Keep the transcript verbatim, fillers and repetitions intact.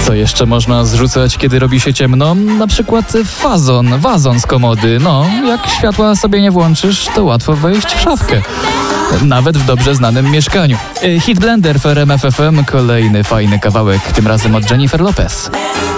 Co jeszcze można zrzucać, kiedy robi się ciemno? Na przykład fazon, wazon z komody. No, jak światła sobie nie włączysz, to łatwo wejść w szafkę. Nawet w dobrze znanym mieszkaniu. Hit Blender w R M F F M, kolejny fajny kawałek, tym razem od Jennifer Lopez.